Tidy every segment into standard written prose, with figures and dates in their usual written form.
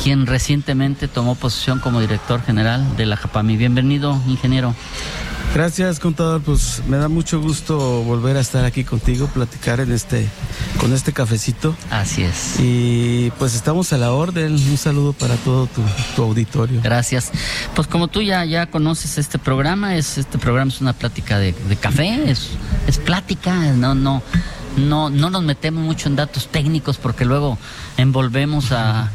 quien recientemente tomó posesión como director general de la Japami. Bienvenido, ingeniero. Gracias, contador. Pues me da mucho gusto volver a estar aquí contigo, platicar con este cafecito. Así es. Y pues estamos a la orden. Un saludo para todo tu auditorio. Gracias. Pues como tú ya conoces este programa es una plática de café, es plática, no nos metemos mucho en datos técnicos porque luego envolvemos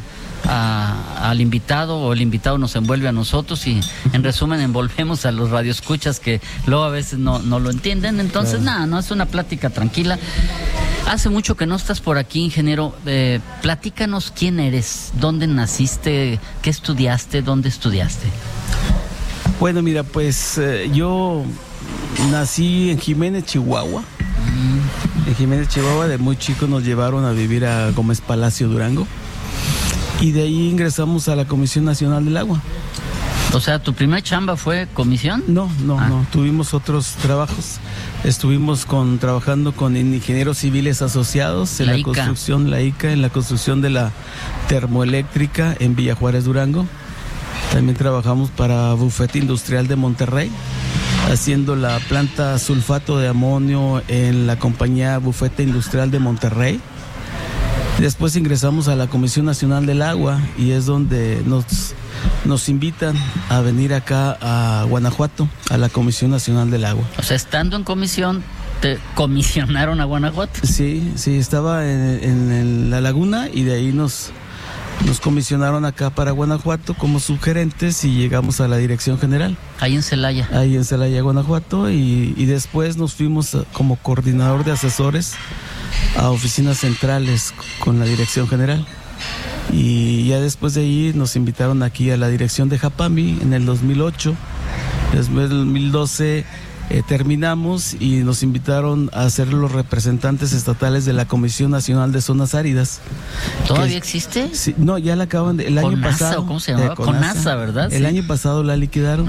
al invitado o el invitado nos envuelve a nosotros y en resumen envolvemos a los radioescuchas que luego a veces no lo entienden. Entonces no es una plática tranquila. Hace mucho que no estás por aquí, ingeniero. Platícanos quién eres, dónde naciste, qué estudiaste, dónde estudiaste. Bueno, mira, pues yo nací en Jiménez, Chihuahua. En Jiménez, Chihuahua, de muy chico nos llevaron a vivir a Gómez Palacio, Durango. Y de ahí ingresamos a la Comisión Nacional del Agua. O sea, ¿tu primera chamba fue comisión? No, tuvimos otros trabajos. Estuvimos trabajando con ingenieros civiles asociados en la construcción, la ICA, en la construcción de la termoeléctrica en Villa Juárez, Durango. También trabajamos para Bufete Industrial de Monterrey, haciendo la planta sulfato de amonio en la compañía Bufete Industrial de Monterrey. Después ingresamos a la Comisión Nacional del Agua y es donde nos invitan a venir acá a Guanajuato, a la Comisión Nacional del Agua. O sea, estando en comisión, ¿te comisionaron a Guanajuato? Sí, estaba en La Laguna y de ahí nos comisionaron acá para Guanajuato como subgerentes y llegamos a la dirección general. Ahí en Celaya. Ahí en Celaya, Guanajuato, y después nos fuimos como coordinador de asesores a oficinas centrales con la dirección general. Y ya después de ahí nos invitaron aquí a la dirección de Japami en el 2008. Después del 2012 terminamos y nos invitaron a ser los representantes estatales de la Comisión Nacional de Zonas Áridas. ¿Todavía existe? Sí, no, ya la acaban el año pasado. ¿Cómo se llamaba? CONASA, ¿verdad? El año pasado la liquidaron.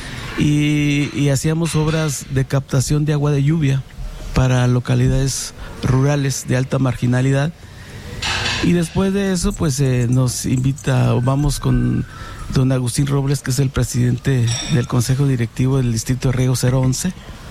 Y hacíamos obras de captación de agua de lluvia para localidades rurales de alta marginalidad. Y después de eso, pues nos vamos con don Agustín Robles, que es el presidente del Consejo Directivo del Distrito de Riego 011.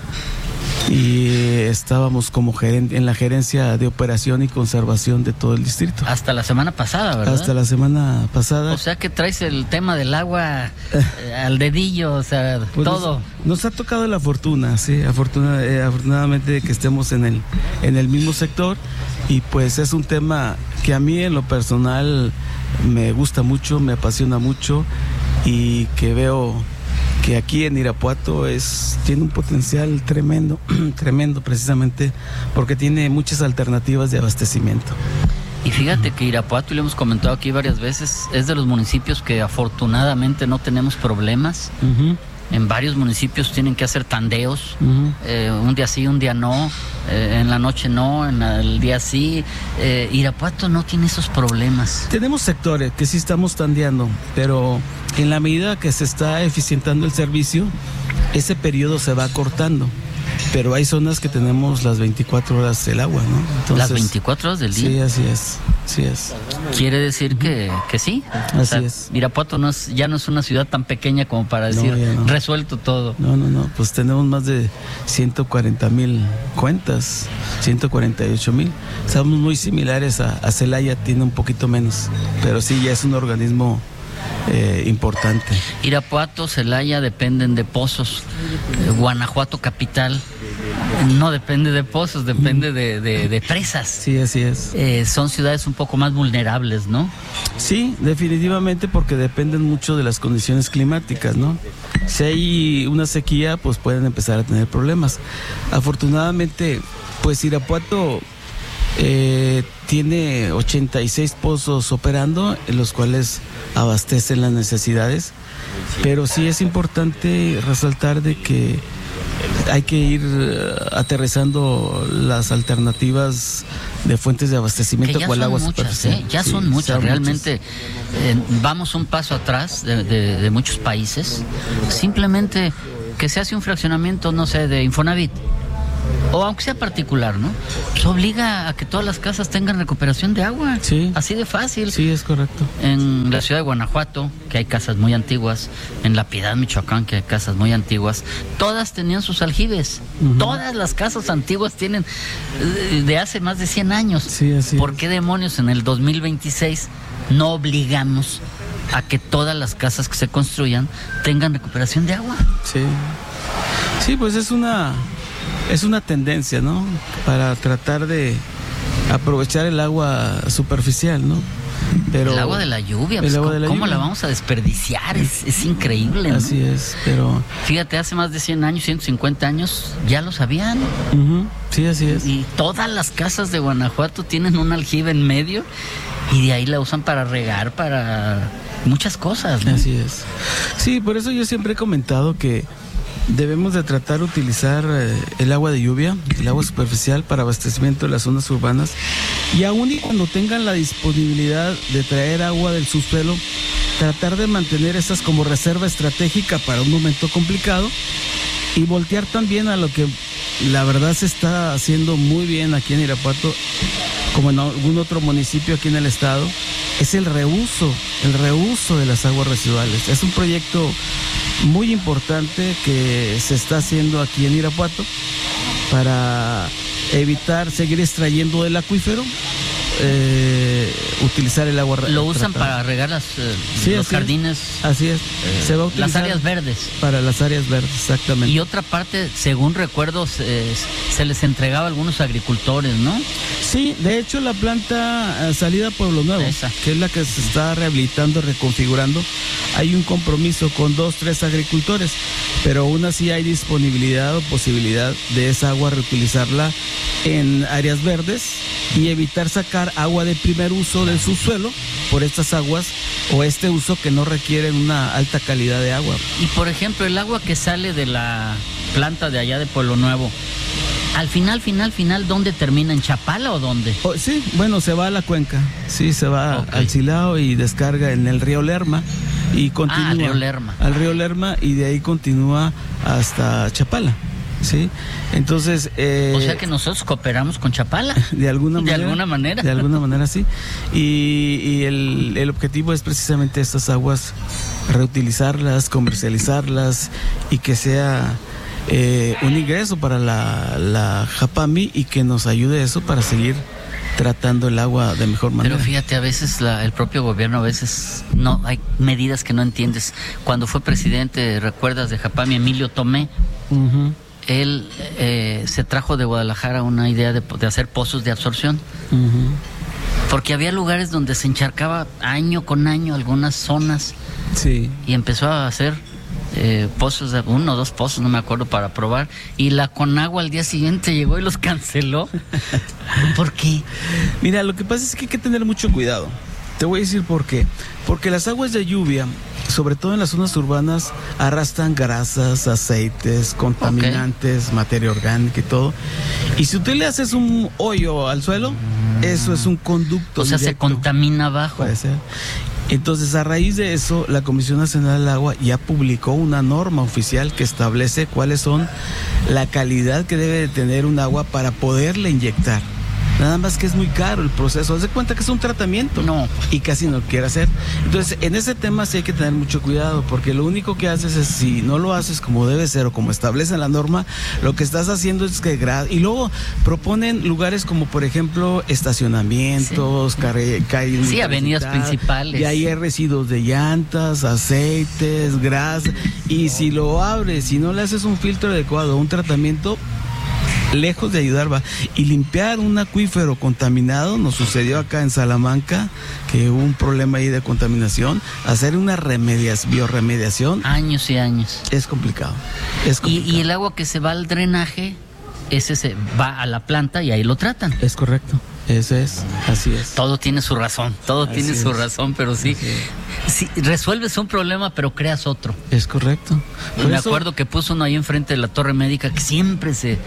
Y estábamos como en la gerencia de operación y conservación de todo el distrito. Hasta la semana pasada, ¿verdad? Hasta la semana pasada. O sea que traes el tema del agua al dedillo, o sea, pues todo. Nos ha tocado la fortuna, sí, afortunadamente que estemos en el mismo sector, y pues es un tema que a mí en lo personal me gusta mucho, me apasiona mucho, y que veo que aquí en Irapuato tiene un potencial tremendo, precisamente porque tiene muchas alternativas de abastecimiento. Y fíjate que Irapuato, y lo hemos comentado aquí varias veces, es de los municipios que afortunadamente no tenemos problemas. En varios municipios tienen que hacer tandeos, un día sí, un día no, en la noche no, en el día sí. Irapuato no tiene esos problemas. Tenemos sectores que sí estamos tandeando, pero en la medida que se está eficientando el servicio, ese periodo se va acortando. Pero hay zonas que tenemos las 24 horas del agua, ¿no? Entonces, ¿las 24 horas del día? Sí, así es. ¿Quiere decir que sí? Así es. Irapuato ya no es una ciudad tan pequeña como para decir, no. Resuelto todo. No, pues tenemos más de 140,000 cuentas, 148,000. Somos muy similares a Celaya, tiene un poquito menos, pero sí, ya es un organismo importante. Irapuato, Celaya dependen de pozos. Guanajuato capital no depende de pozos, depende de presas. Sí, así es. Son ciudades un poco más vulnerables, ¿no? Sí, definitivamente, porque dependen mucho de las condiciones climáticas, ¿no? Si hay una sequía, pues pueden empezar a tener problemas. Afortunadamente, pues Irapuato tiene 86 pozos operando, en los cuales abastecen las necesidades, pero sí es importante resaltar de que hay que ir aterrizando las alternativas de fuentes de abastecimiento con el agua superficial. Ya son muchas, realmente. Vamos un paso atrás de muchos países. Simplemente que se hace un fraccionamiento, no sé, de Infonavit. o aunque sea particular, ¿no? Pues obliga a que todas las casas tengan recuperación de agua. Sí. Así de fácil. Sí, es correcto. En la ciudad de Guanajuato, que hay casas muy antiguas, en La Piedad, Michoacán, que hay casas muy antiguas, todas tenían sus aljibes. Uh-huh. Todas las casas antiguas tienen de hace más de 100 años. Sí, así ¿Por qué demonios en el 2026 no obligamos a que todas las casas que se construyan tengan recuperación de agua? Sí. Sí, pues es una tendencia, ¿no? Para tratar de aprovechar el agua superficial, ¿no? Pero el agua de la lluvia, pues, ¿cómo la vamos a desperdiciar? Es increíble, ¿no? Así es, pero... Fíjate, hace más de 100 años, 150 años, ya lo sabían. Uh-huh. Sí, así es. Y todas las casas de Guanajuato tienen un aljibe en medio y de ahí la usan para regar, para muchas cosas, ¿no? Así es. Sí, por eso yo siempre he comentado que debemos de tratar de utilizar el agua de lluvia, el agua superficial para abastecimiento de las zonas urbanas, y aún y cuando tengan la disponibilidad de traer agua del subsuelo, tratar de mantener estas como reserva estratégica para un momento complicado, y voltear también a lo que la verdad se está haciendo muy bien aquí en Irapuato, como en algún otro municipio aquí en el estado, es el reuso de las aguas residuales. Es un proyecto muy importante que se está haciendo aquí en Irapuato para evitar seguir extrayendo del acuífero, utilizar el agua. Lo usan para regar los jardines. Así es. Se va a utilizar las áreas verdes. Para las áreas verdes, exactamente. Y otra parte, según recuerdo, se les entregaba a algunos agricultores, ¿no? Sí, de hecho la planta salida Pueblo Nuevo, que es la que se está rehabilitando, reconfigurando, hay un compromiso con 2-3 agricultores, pero aún así hay disponibilidad o posibilidad de esa agua reutilizarla en áreas verdes y evitar sacar agua de primer uso del subsuelo por estas aguas o este uso que no requieren una alta calidad de agua. Y por ejemplo, el agua que sale de la planta de allá de Pueblo Nuevo, al final, ¿dónde termina? ¿En Chapala o dónde? Sí, bueno, se va a la cuenca, sí, se va al Silao y descarga en el río Lerma y continúa al río Lerma y de ahí continúa hasta Chapala. Sí, entonces... o sea que nosotros cooperamos con Chapala. De alguna manera. De alguna manera, sí. Y el objetivo es precisamente estas aguas, reutilizarlas, comercializarlas y que sea un ingreso para la Japami y que nos ayude eso para seguir tratando el agua de mejor manera. Pero fíjate, a veces el propio gobierno, a veces no hay medidas que no entiendes. Cuando fue presidente, ¿recuerdas de Japami, Emilio Tomé? Uh-huh. Él se trajo de Guadalajara una idea de hacer pozos de absorción. Uh-huh. Porque había lugares donde se encharcaba año con año algunas zonas. Sí. Y empezó a hacer pozos, 1 o 2 pozos, no me acuerdo, para probar. Y la Conagua al día siguiente llegó y los canceló. ¿Por qué? Mira, lo que pasa es que hay que tener mucho cuidado. Te voy a decir por qué. Porque las aguas de lluvia, sobre todo en las zonas urbanas, arrastran grasas, aceites, contaminantes, materia orgánica y todo. Y si tú le haces un hoyo al suelo, eso es un conducto. O sea, directo. Se contamina abajo. Puede ser. Entonces, a raíz de eso, la Comisión Nacional del Agua ya publicó una norma oficial que establece cuáles son la calidad que debe de tener un agua para poderle inyectar. Nada más que es muy caro el proceso. Haz de cuenta que es un tratamiento. No. Y casi no lo quiere hacer. Entonces, en ese tema sí hay que tener mucho cuidado, porque lo único que haces es, si no lo haces como debe ser o como establece la norma, lo que estás haciendo es que... Y luego proponen lugares como, por ejemplo, estacionamientos, calles... Sí, avenidas principales. Y ahí hay residuos de llantas, aceites, grasa. Y si lo abres, si no le haces un filtro adecuado, un tratamiento... lejos de ayudar va. Y limpiar un acuífero contaminado, nos sucedió acá en Salamanca, que hubo un problema ahí de contaminación. Hacer una biorremediación, años y años, es complicado. Y el agua que se va al drenaje, ese se va a la planta y ahí lo tratan. Es correcto. Eso es, así es. Todo tiene su razón, pero sí, resuelves un problema, pero creas otro. Es correcto. Me acuerdo que puso uno ahí enfrente de la Torre Médica que siempre se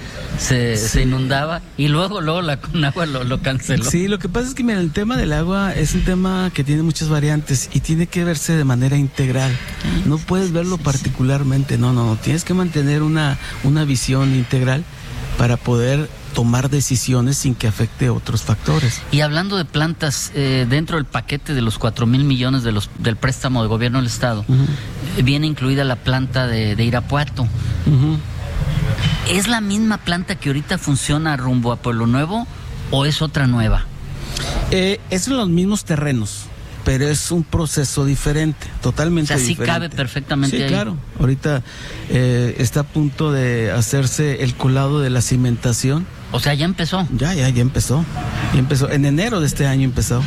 inundaba y luego la Conagua lo canceló. Sí, lo que pasa es que mira, el tema del agua es un tema que tiene muchas variantes y tiene que verse de manera integral. No puedes verlo particularmente, no, tienes que mantener una visión integral. para poder tomar decisiones sin que afecte otros factores. Y hablando de plantas, dentro del paquete de los 4,000 millones del préstamo de gobierno del Estado, viene incluida la planta de Irapuato. ¿Es la misma planta que ahorita funciona rumbo a Pueblo Nuevo o es otra nueva? Es en los mismos terrenos, pero es un proceso diferente, totalmente diferente. O sea, sí cabe perfectamente ahí. Sí, claro. Ahorita está a punto de hacerse el colado de la cimentación. O sea, ya empezó. Ya empezó. En enero de este año empezó.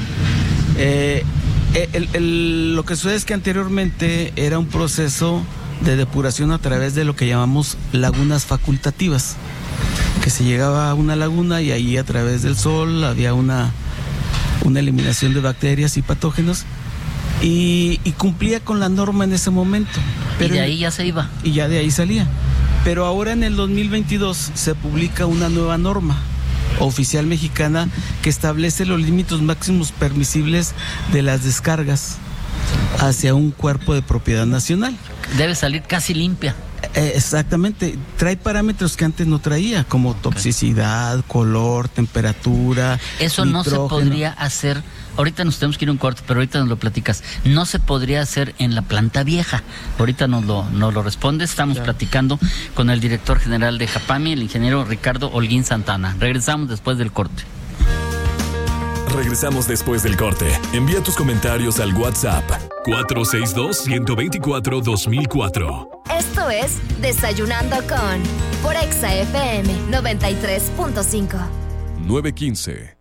Lo que sucede es que anteriormente era un proceso de depuración a través de lo que llamamos lagunas facultativas, que se llegaba a una laguna y ahí a través del sol había una eliminación de bacterias y patógenos y cumplía con la norma en ese momento. Pero, y de ahí ya se iba. Y ya de ahí salía. Pero ahora en el 2022 se publica una nueva norma oficial mexicana que establece los límites máximos permisibles de las descargas hacia un cuerpo de propiedad nacional. Debe salir casi limpia. Exactamente, trae parámetros que antes no traía, como toxicidad, color, temperatura. Eso nitrógeno. No se podría hacer, ahorita nos tenemos que ir a un corte, pero ahorita nos lo platicas, no se podría hacer en la planta vieja. Ahorita nos lo responde, estamos platicando con el director general de Japami, el ingeniero Ricardo Holguín Santana. Regresamos después del corte. Regresamos después del corte. Envía tus comentarios al WhatsApp 462-124-2004. Esto es Desayunando con por Exa FM 93.5. 9:15.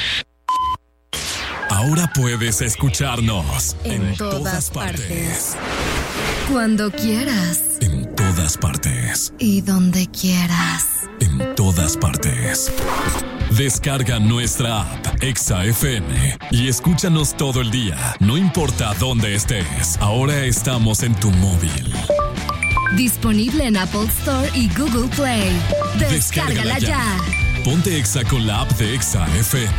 Ahora puedes escucharnos en todas partes. Cuando quieras. En todas partes. Y donde quieras. En todas partes. Descarga nuestra app Exa FM y escúchanos todo el día, no importa dónde estés. Ahora estamos en tu móvil. Disponible en Apple Store y Google Play. Descárgala ya. Ponte Exa con la app de Exa FM.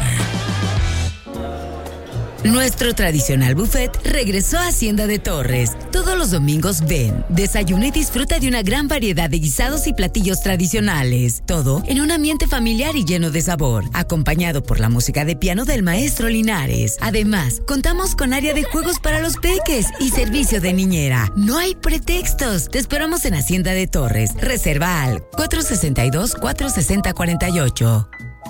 Nuestro tradicional buffet regresó a Hacienda de Torres. Todos los domingos ven, desayuna y disfruta de una gran variedad de guisados y platillos tradicionales. Todo en un ambiente familiar y lleno de sabor, acompañado por la música de piano del maestro Linares. Además, contamos con área de juegos para los peques y servicio de niñera. No hay pretextos. Te esperamos en Hacienda de Torres. Reserva al 462-460-48.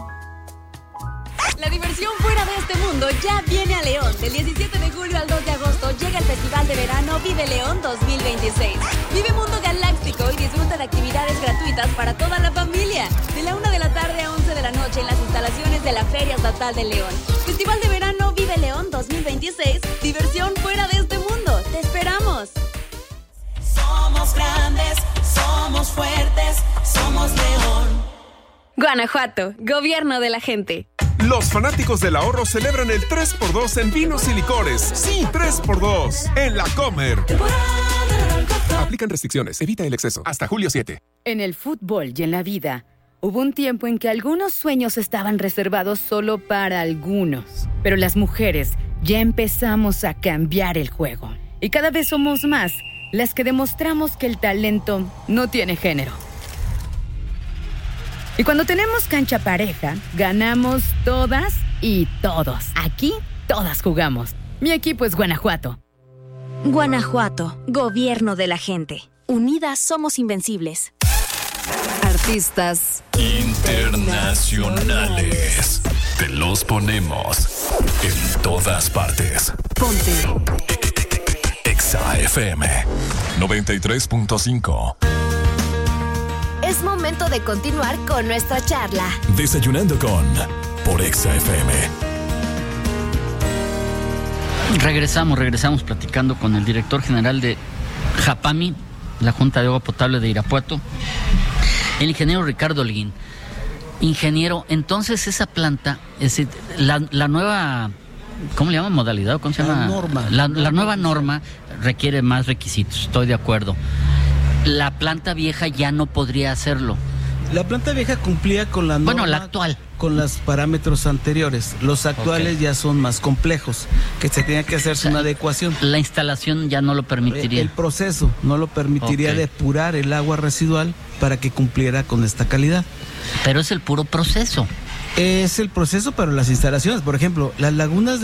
La diversión fuera de este mundo ya viene a León. Del 17 de julio al 2 de agosto llega el Festival de Verano Vive León 2026. Vive Mundo Galáctico y disfruta de actividades gratuitas para toda la familia. De la 1 de la tarde a 11 de la noche en las instalaciones de la Feria Estatal de León. Festival de Verano Vive León 2026. Diversión fuera de este mundo. ¡Te esperamos! Somos grandes, somos fuertes, somos León. Guanajuato, gobierno de la gente. Los fanáticos del ahorro celebran el 3x2 en vinos y licores. Sí, 3x2 en La Comer. Aplican restricciones, evita el exceso. Hasta julio 7. En el fútbol y en la vida, hubo un tiempo en que algunos sueños estaban reservados solo para algunos. Pero las mujeres ya empezamos a cambiar el juego. Y cada vez somos más las que demostramos que el talento no tiene género. Y cuando tenemos cancha pareja, ganamos todas y todos. Aquí, todas jugamos. Mi equipo es Guanajuato. Guanajuato, gobierno de la gente. Unidas somos invencibles. Artistas internacionales. Te los ponemos en todas partes. Ponte Exa FM 93.5. Es momento de continuar con nuestra charla. Desayunando con por Exa FM. Regresamos platicando con el director general de Japami, la Junta de Agua Potable de Irapuato, el ingeniero Ricardo Holguín. Ingeniero, entonces esa planta, es decir, la nueva, ¿cómo le llaman? ¿Modalidad? ¿Cómo se llama? Norma. La nueva norma requiere más requisitos, estoy de acuerdo. La planta vieja ya no podría hacerlo. la planta vieja cumplía con la norma, la actual, con los parámetros anteriores. Los actuales ya son más complejos, que se tenía que hacerse una adecuación. La instalación ya no lo permitiría. El proceso no lo permitiría depurar el agua residual para que cumpliera con esta calidad. Pero es el puro proceso. Es el proceso para las instalaciones. Por ejemplo, las lagunas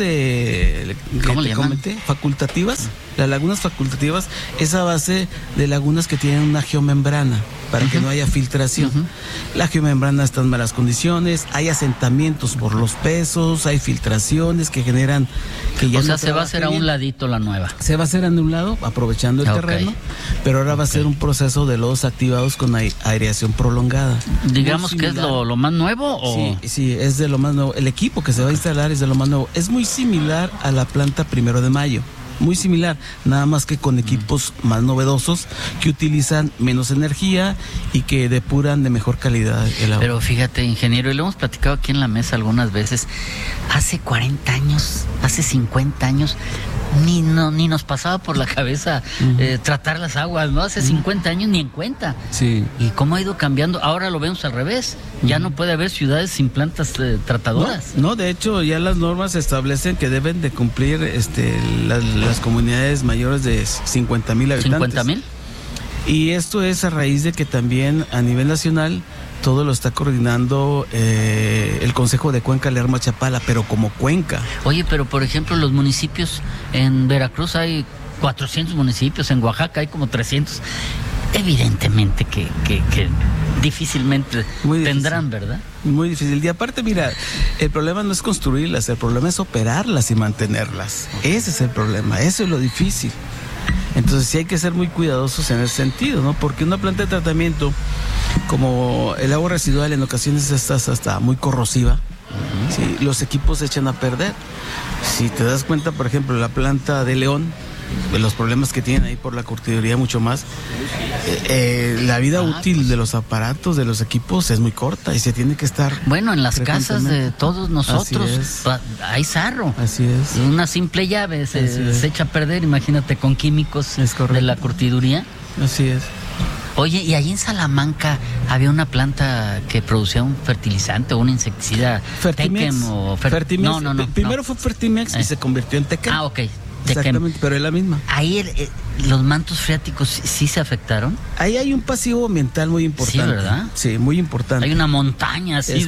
¿cómo le llaman? Facultativas. Las lagunas facultativas es a base de lagunas que tienen una geomembrana para que no haya filtración. La geomembrana está en malas condiciones, hay asentamientos por los pesos, hay filtraciones que generan que ya se va a hacer a un ladito la nueva. Se va a hacer a un lado, aprovechando el terreno, pero ahora va a ser un proceso de lodos activados con aireación prolongada. Digamos que es lo más nuevo, ¿o? Sí, es de lo más nuevo. El equipo que se va a instalar es de lo más nuevo. Es muy similar a la planta 1 de Mayo. Muy similar, nada más que con equipos más novedosos que utilizan menos energía y que depuran de mejor calidad el agua. Pero fíjate, ingeniero, y lo hemos platicado aquí en la mesa algunas veces, hace 40 años, hace 50 años, ni nos pasaba por la cabeza tratar las aguas, ¿no? Hace 50 años ni en cuenta. Sí. ¿Y cómo ha ido cambiando? Ahora lo vemos al revés. Ya no puede haber ciudades sin plantas tratadoras. No, de hecho, ya las normas establecen que deben de cumplir las comunidades mayores de 50,000 habitantes. ¿50,000? Y esto es a raíz de que también a nivel nacional todo lo está coordinando el Consejo de Cuenca Lerma-Chapala, pero como cuenca. Oye, pero por ejemplo, los municipios en Veracruz hay 400 municipios, en Oaxaca hay como 300. Evidentemente que difícilmente tendrán, ¿verdad? Muy difícil. Y aparte, mira, el problema no es construirlas, el problema es operarlas y mantenerlas. Ese es el problema, eso es lo difícil. Entonces sí hay que ser muy cuidadosos en ese sentido, ¿no? Porque una planta de tratamiento, como el agua residual, en ocasiones está hasta muy corrosiva. Sí, los equipos se echan a perder. Si te das cuenta, por ejemplo, la planta de León, de los problemas que tienen ahí por la curtiduría, mucho más, la vida útil de los aparatos, de los equipos es muy corta y se tiene que estar... Bueno, en las casas de todos nosotros hay sarro. Así es. Una simple llave se echa a perder, imagínate, con químicos de la curtiduría. Así es. Oye, y allí en Salamanca había una planta que producía un fertilizante o un insecticida. Fertimex. Fertimex. No. Primero fue Fertimex y se convirtió en Tequem. Ah, ok. Exactamente, pero es la misma. Ahí los mantos freáticos sí se afectaron. Ahí hay un pasivo ambiental muy importante. Sí, ¿verdad? Sí, muy importante. Hay una montaña así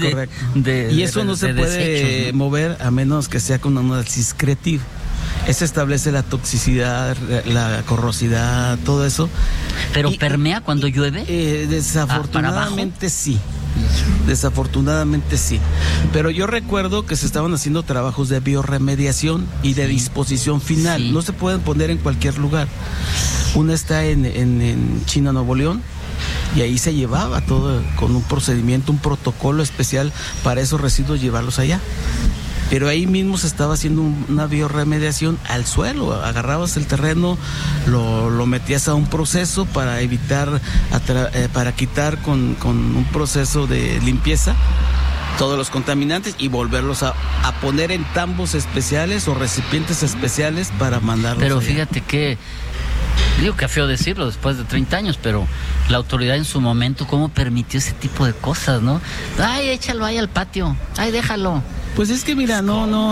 y eso no se puede desechos, ¿no? mover a menos que sea con un análisis creativo. Ese establece la toxicidad, la corrosidad, todo eso. ¿Pero permea cuando llueve? Desafortunadamente sí. Desafortunadamente sí. Pero yo recuerdo que se estaban haciendo trabajos de biorremediación y de disposición final. Sí. No se pueden poner en cualquier lugar. Una está en China, Nuevo León, y ahí se llevaba todo con un procedimiento, un protocolo especial para esos residuos, llevarlos allá. Pero ahí mismo se estaba haciendo una biorremediación al suelo. Agarrabas el terreno, lo metías a un proceso para evitar, para quitar con un proceso de limpieza todos los contaminantes y volverlos a poner en tambos especiales o recipientes especiales para mandarlos Pero allá. Fíjate que, digo que feo decirlo después de 30 años, pero la autoridad en su momento, ¿cómo permitió ese tipo de cosas, no? Ay, échalo ahí al patio, ay, déjalo. Pues es que mira,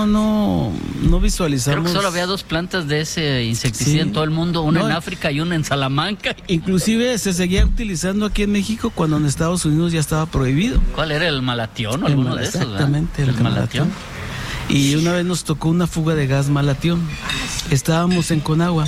no visualizamos. Creo que solo había 2 plantas de ese insecticida en todo el mundo, una en África y una en Salamanca. Inclusive se seguía utilizando aquí en México cuando en Estados Unidos ya estaba prohibido. ¿Cuál era? ¿El malatión o alguno de esos? Exactamente, el malatión. Y una vez nos tocó una fuga de gas malatión. Estábamos en Conagua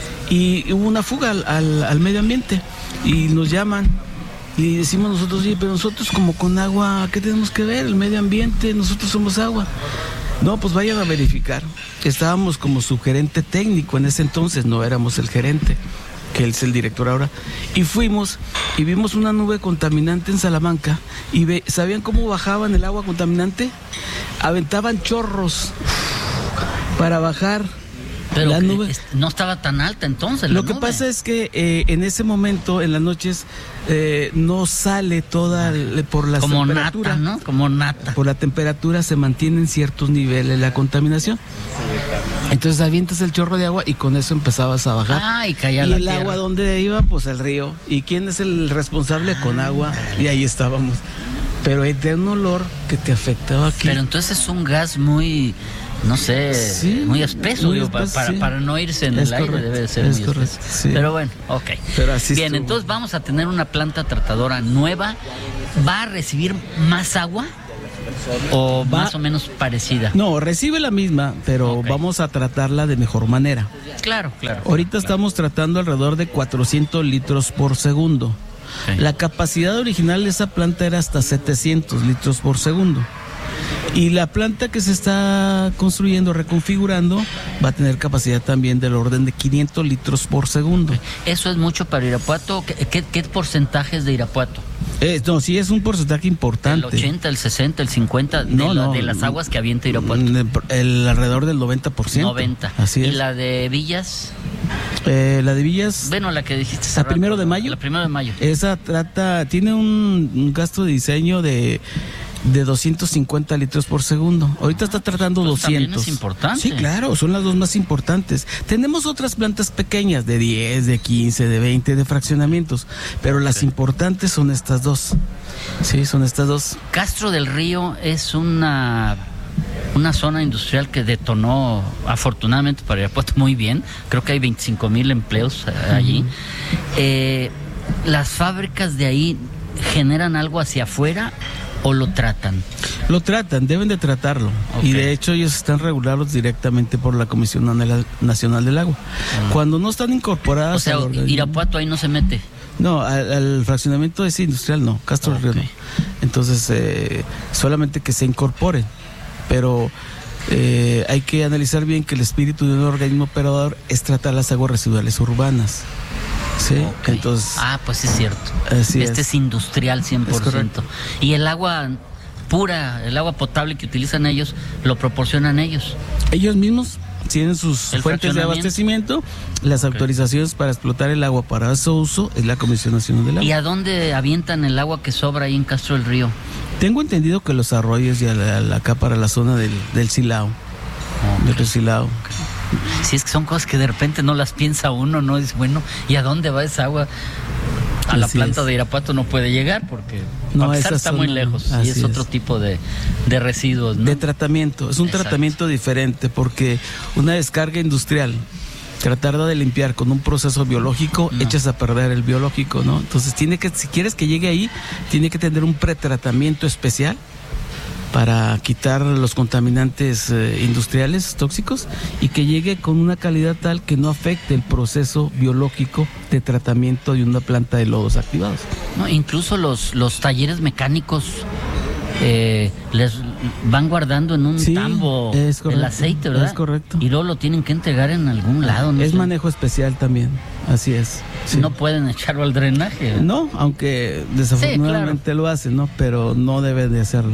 y hubo una fuga al medio ambiente y nos llaman. Y decimos nosotros, oye, pero nosotros como Conagua, ¿qué tenemos que ver? El medio ambiente, nosotros somos agua. No, pues vayan a verificar. Estábamos como subgerente técnico en ese entonces, no éramos el gerente, que él es el director ahora. Y fuimos y vimos una nube contaminante en Salamanca. Y ¿sabían cómo bajaban el agua contaminante? Aventaban chorros para bajar Pero la nube no estaba tan alta entonces. Lo que pasa es que en ese momento, en las noches, no sale toda por la temperatura, nata, ¿no? Como nata. Por la temperatura se mantienen ciertos niveles la contaminación. Entonces avientas el chorro de agua y con eso empezabas a bajar. Y caía y la el tierra. Agua, ¿dónde iba? Pues el río. ¿Y quién es el responsable? Con agua. Y ahí estábamos. Pero hay un olor que te afectaba aquí. Pero entonces es un gas muy, no sé, muy espeso, muy espeso, para no irse en el aire, debe de ser muy espeso. Sí. Pero bueno, ok. Pero así bien, estuvo. entonces vamos a tener una planta tratadora nueva. ¿Va a recibir más agua? ¿O más o menos parecida? No, recibe la misma, pero vamos a tratarla de mejor manera. Claro. Ahorita estamos tratando alrededor de 400 litros por segundo. La capacidad original de esa planta era hasta 700 litros por segundo. Y la planta que se está construyendo, reconfigurando, va a tener capacidad también del orden de 500 litros por segundo. ¿Eso es mucho para Irapuato? ¿Qué porcentaje es de Irapuato? No, sí es un porcentaje importante. ¿El 80, el 60, el 50 de las aguas que avienta Irapuato? El alrededor del 90%. 90. Así es. ¿Y la de Villas? La de Villas... Bueno, la que dijiste. ¿La 1 de mayo? La 1 de mayo. Esa tiene un gasto de diseño de 250 litros por segundo. Ahorita está tratando 200. También es importante. Sí, claro, son las dos más importantes. Tenemos otras plantas pequeñas de 10, de 15, de 20, de fraccionamientos, pero las importantes son estas dos. Sí, son estas dos. Castro del Río es una zona industrial que detonó, afortunadamente para Irapuato, muy bien. Creo que hay 25,000 empleos allí. ¿Las fábricas de ahí generan algo hacia afuera o lo tratan? Lo tratan, deben de tratarlo. Y de hecho ellos están regulados directamente por la Comisión Nacional del Agua. Cuando no están incorporadas... O sea, Irapuato ahí no se mete. No, al fraccionamiento ese industrial no, Castro del Río no. Entonces, solamente que se incorporen. Pero hay que analizar bien que el espíritu de un organismo operador es tratar las aguas residuales urbanas. Sí, entonces... pues es cierto. Es industrial 100%. Es y el agua pura, el agua potable que utilizan ellos, lo proporcionan ellos. Ellos mismos tienen sus fuentes de abastecimiento. Las autorizaciones para explotar el agua para su uso es la Comisión Nacional del Agua. ¿Y a dónde avientan el agua que sobra ahí en Castro del Río? Tengo entendido que los arroyos y acá para la zona del Silao. Del Silao. Si es que son cosas que de repente no las piensa uno, ¿no? Es bueno, ¿y a dónde va esa agua? A la planta de Irapuato no puede llegar porque está muy lejos y es otro tipo de residuos, ¿no? De tratamiento, es un tratamiento diferente porque una descarga industrial, tratarla de limpiar con un proceso biológico, echas a perder el biológico, ¿no? Entonces si quieres que llegue ahí, tiene que tener un pretratamiento especial para quitar los contaminantes industriales tóxicos y que llegue con una calidad tal que no afecte el proceso biológico de tratamiento de una planta de lodos activados. No, incluso los talleres mecánicos les van guardando en un tambo el aceite, ¿verdad? Es correcto. Y luego lo tienen que entregar en algún lado. Es manejo especial también, así es. Sí. No pueden echarlo al drenaje. No, aunque desafortunadamente lo hacen, ¿no? Pero no deben de hacerlo.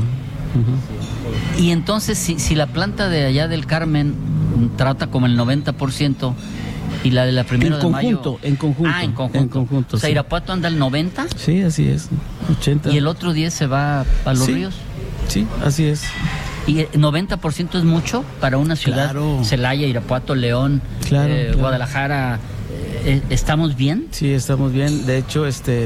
Y entonces, si la planta de allá del Carmen trata como el 90% y la de la 1 de mayo... En conjunto. O sea, Irapuato anda al 90%. Sí, así es, 80%. ¿Y el otro 10% se va a los ríos? Sí, así es. ¿Y 90% es mucho para una ciudad? Claro. Celaya, Irapuato, León, claro. Guadalajara. ¿Estamos bien? Sí, estamos bien. De hecho,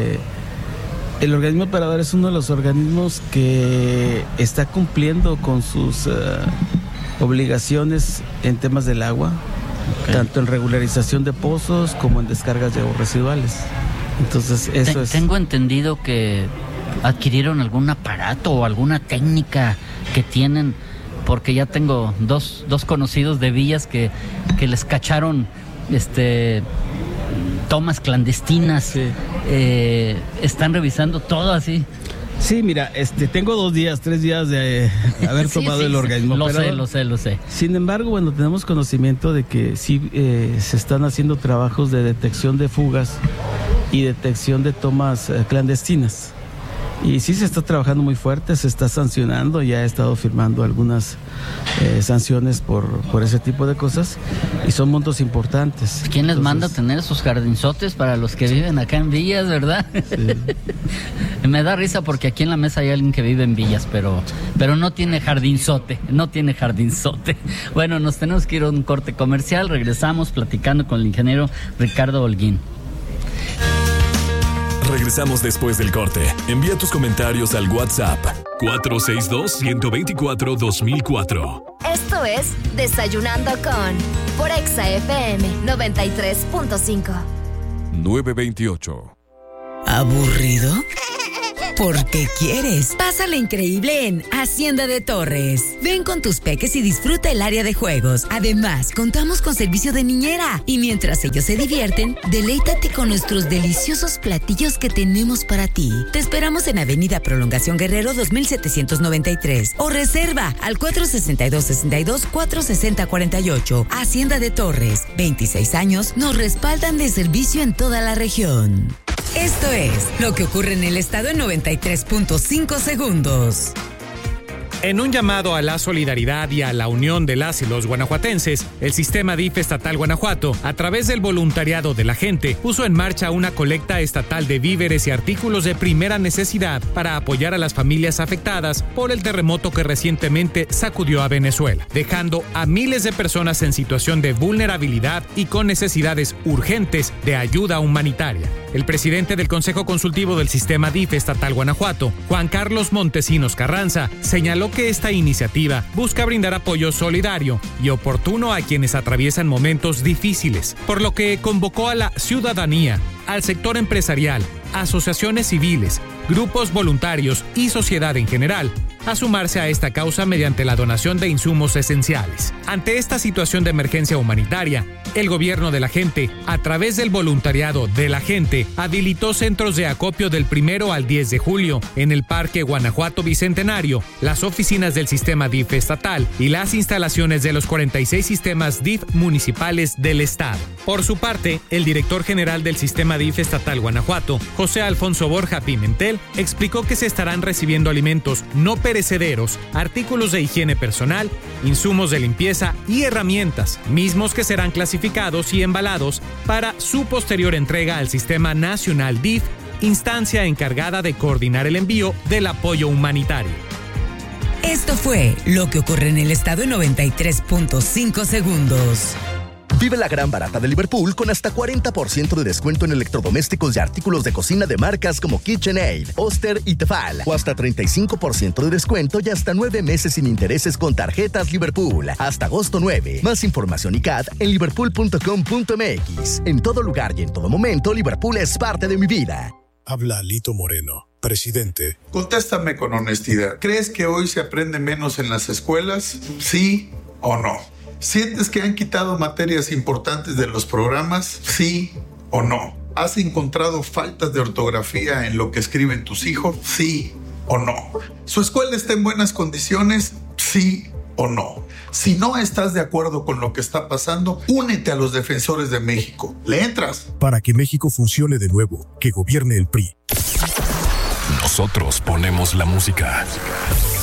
el organismo operador es uno de los organismos que está cumpliendo con sus obligaciones en temas del agua, tanto en regularización de pozos como en descargas de aguas residuales. Entonces, eso es... Tengo entendido que adquirieron algún aparato o alguna técnica que tienen, porque ya tengo dos conocidos de Villas que les cacharon tomas clandestinas. Sí. Están revisando todo así. Sí, mira, tengo 3 días de haber tomado el organismo. Lo sé. Sin embargo, bueno, tenemos conocimiento de que sí se están haciendo trabajos de detección de fugas y detección de tomas clandestinas. Y sí se está trabajando muy fuerte, se está sancionando, ya he estado firmando algunas sanciones por ese tipo de cosas y son montos importantes. ¿Quién les manda a tener sus jardinzotes para los que viven acá en Villas, verdad? Sí. Me da risa porque aquí en la mesa hay alguien que vive en Villas, pero no tiene jardinzote, Bueno, nos tenemos que ir a un corte comercial, regresamos platicando con el ingeniero Ricardo Holguín. Regresamos después del corte. Envía tus comentarios al WhatsApp 462-124-2004. Esto es Desayunando con por Exa FM 93.5. 928. ¿Aburrido? Porque quieres. Pásala increíble en Hacienda de Torres. Ven con tus peques y disfruta el área de juegos. Además, contamos con servicio de niñera. Y mientras ellos se divierten, deleítate con nuestros deliciosos platillos que tenemos para ti. Te esperamos en Avenida Prolongación Guerrero 2793. O reserva al 462-460-48. Hacienda de Torres. 26 años nos respaldan de servicio en toda la región. Esto es lo que ocurre en el estado en 93.5 segundos. En un llamado a la solidaridad y a la unión de las y los guanajuatenses, el sistema DIF estatal Guanajuato, a través del voluntariado de la gente, puso en marcha una colecta estatal de víveres y artículos de primera necesidad para apoyar a las familias afectadas por el terremoto que recientemente sacudió a Venezuela, dejando a miles de personas en situación de vulnerabilidad y con necesidades urgentes de ayuda humanitaria. El presidente del Consejo Consultivo del Sistema DIF estatal Guanajuato, Juan Carlos Montesinos Carranza, señaló que esta iniciativa busca brindar apoyo solidario y oportuno a quienes atraviesan momentos difíciles, por lo que convocó a la ciudadanía, al sector empresarial, asociaciones civiles, grupos voluntarios y sociedad en general a sumarse a esta causa mediante la donación de insumos esenciales. Ante esta situación de emergencia humanitaria, el gobierno de la gente, a través del voluntariado de la gente, habilitó centros de acopio del 1 al 10 de julio en el Parque Guanajuato Bicentenario, las oficinas del sistema DIF estatal y las instalaciones de los 46 sistemas DIF municipales del estado. Por su parte, el director general del sistema DIF estatal Guanajuato, José Alfonso Borja Pimentel, explicó que se estarán recibiendo alimentos no perecederos, artículos de higiene personal, insumos de limpieza y herramientas, mismos que serán clasificados y embalados para su posterior entrega al Sistema Nacional DIF, instancia encargada de coordinar el envío del apoyo humanitario. Esto fue lo que ocurre en el estado en 93.5 segundos. Vive la gran barata de Liverpool con hasta 40% de descuento en electrodomésticos y artículos de cocina de marcas como KitchenAid, Oster y Tefal. O hasta 35% de descuento y hasta 9 meses sin intereses con tarjetas Liverpool. Hasta agosto 9. Más información y CAT en liverpool.com.mx. En todo lugar y en todo momento, Liverpool es parte de mi vida. Habla Lito Moreno, presidente. Contéstame con honestidad. ¿Crees que hoy se aprende menos en las escuelas? ¿Sí o no? ¿Sientes que han quitado materias importantes de los programas? ¿Sí o no? ¿Has encontrado faltas de ortografía en lo que escriben tus hijos? ¿Sí o no? ¿Su escuela está en buenas condiciones? ¿Sí o no? Si no estás de acuerdo con lo que está pasando, únete a los defensores de México. ¿Le entras? Para que México funcione de nuevo, que gobierne el PRI. Nosotros ponemos la música.